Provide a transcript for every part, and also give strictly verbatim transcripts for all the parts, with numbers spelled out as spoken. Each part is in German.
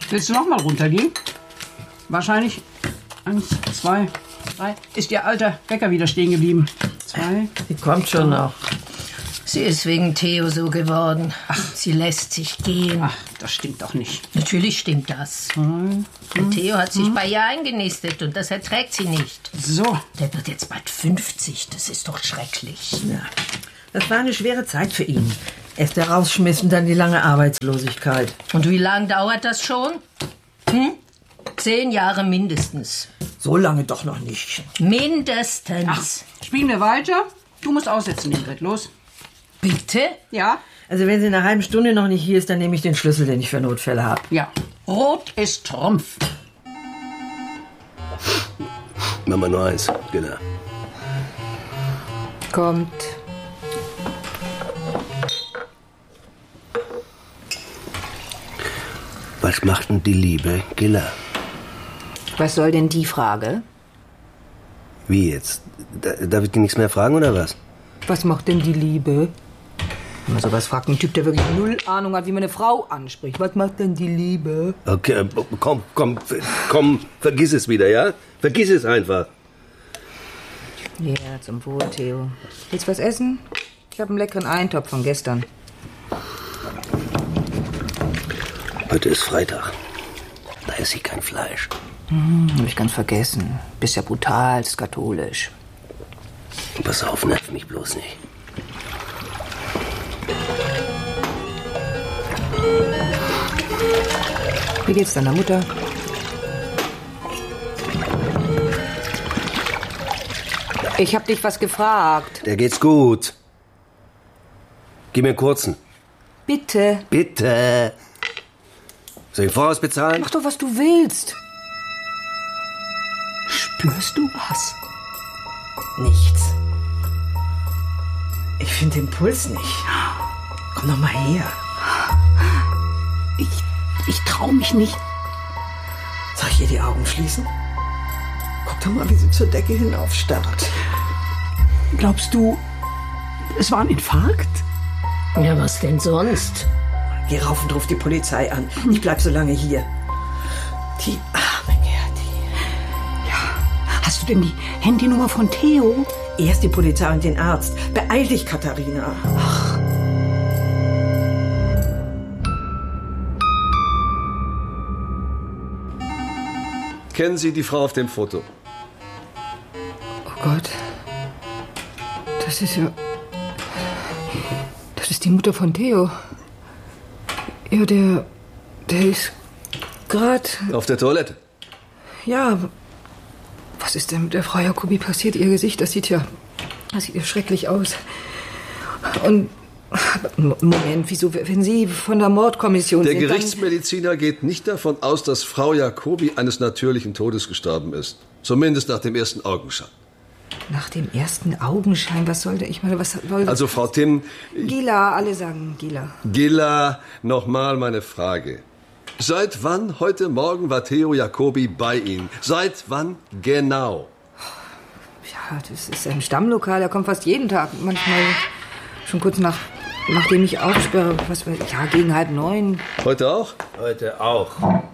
Willst du noch mal runtergehen? Wahrscheinlich. Eins, zwei, drei. Ist ihr alter Wecker wieder stehen geblieben? Zwei. Die kommt schon noch. Sie ist wegen Theo so geworden. Ach, sie lässt sich gehen. Ach, das stimmt doch nicht. Natürlich stimmt das. Hm, Und Theo hat sich bei ihr eingenistet und das erträgt sie nicht. So. Der wird jetzt bald fünfzig. Das ist doch schrecklich. Ja. Das war eine schwere Zeit für ihn. Erst der Rausschmiss und dann die lange Arbeitslosigkeit. Und wie lange dauert das schon? Hm? Zehn Jahre mindestens. So lange doch noch nicht. Mindestens. Ach, spielen wir weiter? Du musst aussetzen, Ingrid. Los. Bitte? Ja? Also wenn sie in einer halben Stunde noch nicht hier ist, dann nehme ich den Schlüssel, den ich für Notfälle habe. Ja. Rot ist Trumpf. Mama nur eins, genau. Kommt. Was macht denn die liebe Gilla? Was soll denn die Frage? Wie jetzt? Da, darf ich die nichts mehr fragen, oder was? Was macht denn die Liebe? Wenn man sowas fragt, ein Typ, der wirklich null Ahnung hat, wie man eine Frau anspricht. Was macht denn die Liebe? Okay, komm, komm, komm, vergiss es wieder, ja? Vergiss es einfach. Ja, zum Wohl, Theo. Willst du was essen? Ich habe einen leckeren Eintopf von gestern. Heute ist Freitag. Da esse ich kein Fleisch. Hm, hab ich ganz vergessen. Bist ja brutal katholisch. Pass auf, nerv mich bloß nicht. Wie geht's deiner Mutter? Ich hab dich was gefragt. Der geht's gut. Gib mir einen kurzen. Bitte. Bitte. Soll ich voraus bezahlen? Mach doch, was du willst. Spürst du was? Nichts. Ich finde den Puls nicht. Komm doch mal her. Ich, ich trau mich nicht. Soll ich ihr die Augen schließen? Guck doch mal, wie sie zur Decke hinaufstarrt. Glaubst du, es war ein Infarkt? Ja, was denn sonst? Geh rauf und ruf die Polizei an. Ich bleib so lange hier. Die arme Gerdi. Ja. Hast du denn die Handynummer von Theo? Erst die Polizei und den Arzt. Beeil dich, Katharina. Ach. Kennen Sie die Frau auf dem Foto? Oh Gott. Das ist ja... Das ist die Mutter von Theo. Ja, der... Der ist gerade... Auf der Toilette? Ja. Was ist denn mit der Frau Jacobi passiert? Ihr Gesicht, das sieht ja... Das sieht ja schrecklich aus. Und... Moment, wieso, wenn Sie von der Mordkommission Der sind, Gerichtsmediziner geht nicht davon aus, dass Frau Jacobi eines natürlichen Todes gestorben ist. Zumindest nach dem ersten Augenschein. Nach dem ersten Augenschein, was sollte ich mal, was soll... Also, Frau Timm... Gila, alle sagen Gila. Gilla, nochmal meine Frage. Seit wann heute Morgen war Theo Jacobi bei Ihnen? Seit wann genau? Ja, das ist ein Stammlokal, er kommt fast jeden Tag. Manchmal schon kurz nach... Nachdem ich aufsperre, was weiß ich, ja, gegen halb neun. Heute auch? Heute auch.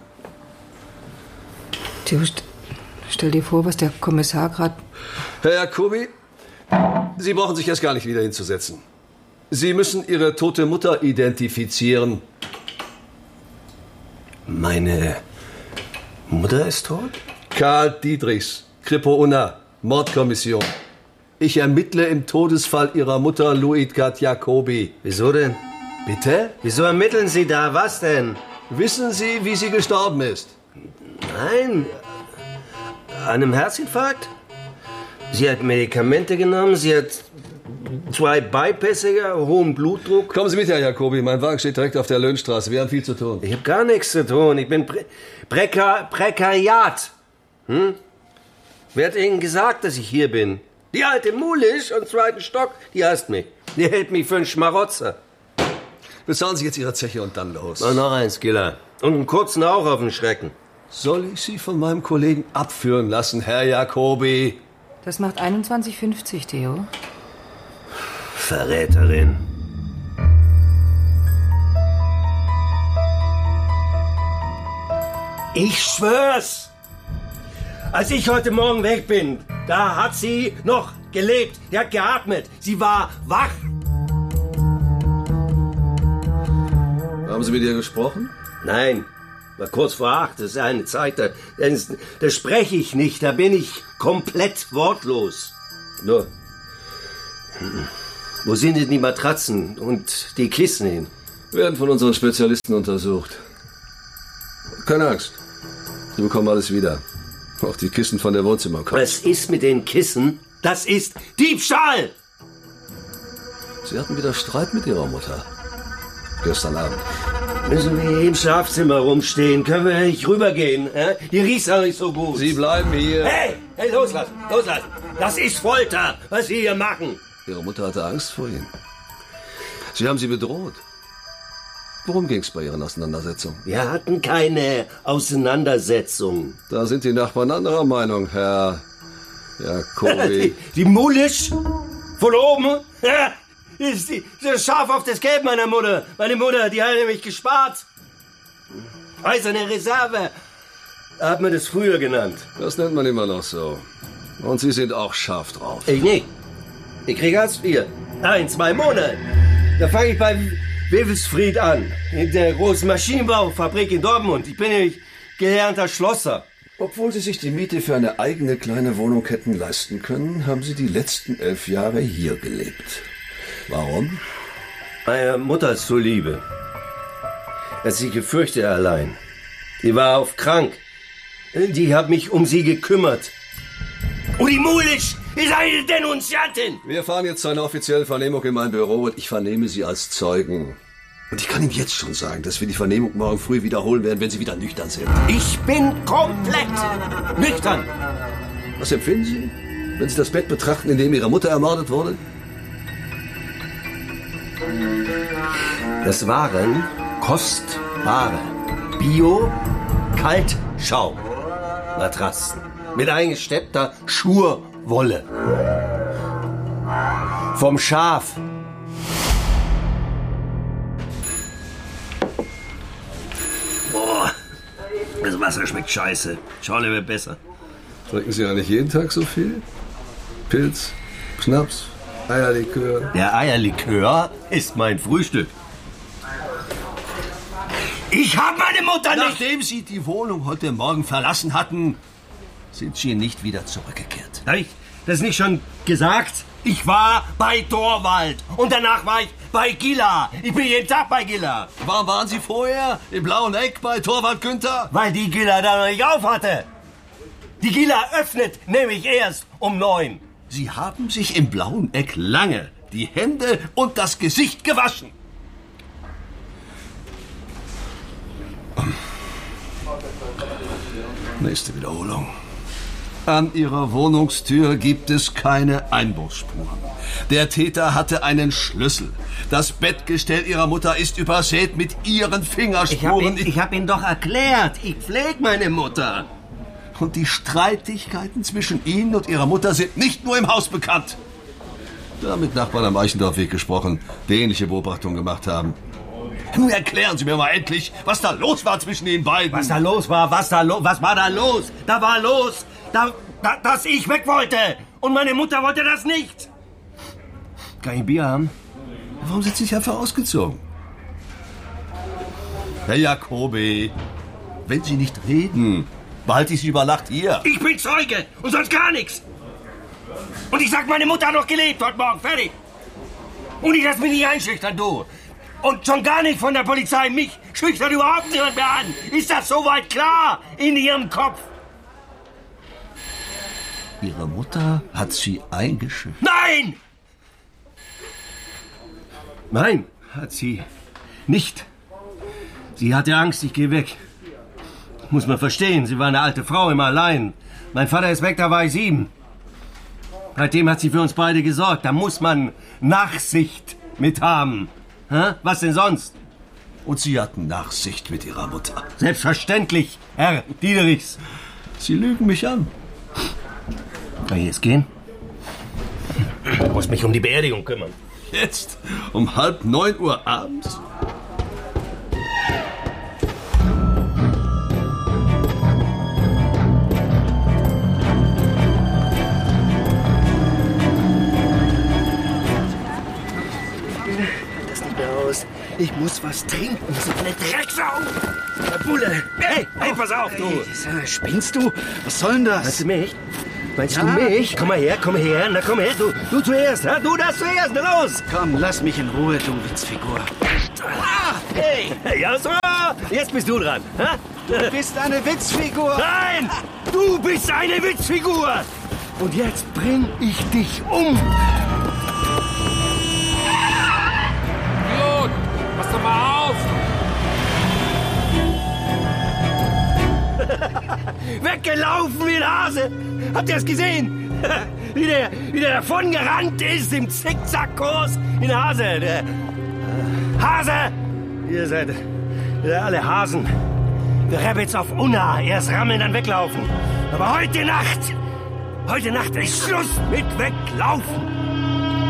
Theo, st stell dir vor, was der Kommissar gerade... Herr Jacobi, Sie brauchen sich erst gar nicht wieder hinzusetzen. Sie müssen Ihre tote Mutter identifizieren. Meine Mutter ist tot? Karl Dietrichs, Kripo Unna, Mordkommission. Ich ermittle im Todesfall Ihrer Mutter Luitgard Jacobi. Wieso denn? Bitte? Wieso ermitteln Sie da? Was denn? Wissen Sie, wie sie gestorben ist? Nein. An einem Herzinfarkt? Sie hat Medikamente genommen, sie hat zwei Bypässe, hohen Blutdruck. Kommen Sie mit, Herr Jacobi. Mein Wagen steht direkt auf der Löhnstraße. Wir haben viel zu tun. Ich habe gar nichts zu tun. Ich bin Pre Prekar Prekariat. Hm? Wer hat Ihnen gesagt, dass ich hier bin? Die alte Mulisch im zweiten Stock, die hasst mich. Die hält mich für einen Schmarotzer. Bezahlen Sie jetzt Ihre Zeche und dann los. Oh, noch eins, Giller. Und einen kurzen auch auf den Schrecken. Soll ich Sie von meinem Kollegen abführen lassen, Herr Jacobi? Das macht einundzwanzig fünfzig, Theo. Verräterin. Ich schwör's! Als ich heute Morgen weg bin, da hat sie noch gelebt. Die hat geatmet. Sie war wach. Haben Sie mit ihr gesprochen? Nein, war kurz vor acht. Das ist eine Zeit, da, da, da spreche ich nicht. Da bin ich komplett wortlos. Nur, wo sind denn die Matratzen und die Kissen hin? Werden von unseren Spezialisten untersucht. Keine Angst. Sie bekommen alles wieder. Auch die Kissen von der Wohnzimmerkopf. Was ist mit den Kissen? Das ist Diebstahl! Sie hatten wieder Streit mit Ihrer Mutter. Gestern Abend. Müssen wir hier im Schlafzimmer rumstehen? Können wir nicht rübergehen? Hä? Hier riecht's auch nicht so gut. Sie bleiben hier. Hey, hey, loslassen, loslassen. Das ist Folter, was Sie hier machen. Ihre Mutter hatte Angst vor Ihnen. Sie haben sie bedroht. Worum ging's bei Ihren Auseinandersetzungen? Wir hatten keine Auseinandersetzung. Da sind die Nachbarn anderer Meinung, Herr Jacobi. Die, die Mullisch von oben, ja, ist die, das Schaf auf das Gelb meiner Mutter. Meine Mutter, die hat nämlich gespart. Eiserne Reserve hat man das früher genannt. Das nennt man immer noch so. Und Sie sind auch scharf drauf. Ich nicht. Ich krieg Hartz vier. Ein, zwei Monate. Da fange ich bei Wewelsfried an. In der großen Maschinenbaufabrik in Dortmund. Ich bin nämlich gelernter Schlosser. Obwohl Sie sich die Miete für eine eigene kleine Wohnung hätten leisten können, haben Sie die letzten elf Jahre hier gelebt. Warum? Meiner Mutter zuliebe. Hat sich gefürchtet allein. Die war auf krank. Die hat mich um sie gekümmert. Und die Mullisch ist eine Denunziantin. Wir fahren jetzt zu einer offiziellen Vernehmung in mein Büro und ich vernehme Sie als Zeugen. Und ich kann Ihnen jetzt schon sagen, dass wir die Vernehmung morgen früh wiederholen werden, wenn Sie wieder nüchtern sind. Ich bin komplett nüchtern. Was empfinden Sie, wenn Sie das Bett betrachten, in dem Ihre Mutter ermordet wurde? Das waren kostbare Bio-Kaltschaum-Matratzen mit eingesteppter Schurwolle. Vom Schaf. Boah, das Wasser schmeckt scheiße. Schorle wird besser. Trinken Sie ja nicht jeden Tag so viel? Pilz, Schnaps, Eierlikör. Der Eierlikör ist mein Frühstück. Ich hab meine Mutter nicht! Nachdem Sie die Wohnung heute Morgen verlassen hatten, sind Sie nicht wieder zurückgekehrt. Hab ich das nicht schon gesagt? Ich war bei Torvald und danach war ich bei Gilla. Ich bin jeden Tag bei Gilla. Warum waren Sie vorher im Blauen Eck bei Torvald Günther? Weil die Gilla da noch nicht auf hatte. Die Gilla öffnet nämlich erst um neun. Sie haben sich im Blauen Eck lange die Hände und das Gesicht gewaschen. Nächste Wiederholung. An Ihrer Wohnungstür gibt es keine Einbruchsspuren. Der Täter hatte einen Schlüssel. Das Bettgestell Ihrer Mutter ist übersät mit Ihren Fingerspuren. Ich habe ihn, ich hab ihn doch erklärt. Ich pflege meine Mutter. Und die Streitigkeiten zwischen Ihnen und Ihrer Mutter sind nicht nur im Haus bekannt. Wir haben mit Nachbarn am Eichendorfweg gesprochen, die ähnliche Beobachtungen gemacht haben. Nun erklären Sie mir mal endlich, was da los war zwischen den beiden. Was da los war, was da los, was war da los? Da war los, da, da, dass ich weg wollte. Und meine Mutter wollte das nicht. Kann ich Bier haben? Warum sind Sie nicht einfach ausgezogen? Herr Jacobi, wenn Sie nicht reden, behalte ich Sie über Nacht hier. Ich bin Zeuge und sonst gar nichts. Und ich sag, meine Mutter hat noch gelebt heute Morgen, fertig. Und ich lass mich nicht einschüchtern, du. Und schon gar nicht von der Polizei. Mich schüchtert überhaupt niemand mehr an. Ist das soweit klar in Ihrem Kopf? Ihre Mutter hat Sie eingeschüchtert. Nein! Nein, hat sie nicht. Sie hatte Angst, ich gehe weg. Muss man verstehen, sie war eine alte Frau, immer allein. Mein Vater ist weg, da war ich sieben. Seitdem hat sie für uns beide gesorgt. Da muss man Nachsicht mit haben. Hä? Was denn sonst? Und Sie hatten Nachsicht mit Ihrer Mutter. Selbstverständlich, Herr Diederichs. Sie lügen mich an. Kann ich jetzt gehen? Ich muss mich um die Beerdigung kümmern. Jetzt? Um halb neun Uhr abends? Ich muss was trinken, so eine Drecksau. Der Bulle. Hey, hey, pass auf, du. Hey, spinnst du? Was soll denn das? Meinst du mich? Meinst Ja. du mich? Komm mal her, komm her. Na, komm her. Du, du zuerst, ha? Du das zuerst. Na, los. Komm, lass mich in Ruhe, du Witzfigur. Ah, hey. Ja, so. Jetzt bist du dran. Ha? Du bist eine Witzfigur. Nein, du bist eine Witzfigur. Und jetzt bring ich dich um. Pilot, pass doch mal auf! Weggelaufen wie ein Hase. Habt ihr es gesehen? Wie der, wie der davon gerannt ist im Zickzackkurs. Wie ein Hase. Der Hase! Ihr seid ihr seid alle Hasen. Wir Rabbits auf Unna. Erst rammeln, dann weglaufen. Aber heute Nacht, heute Nacht ist Schluss mit Weglaufen.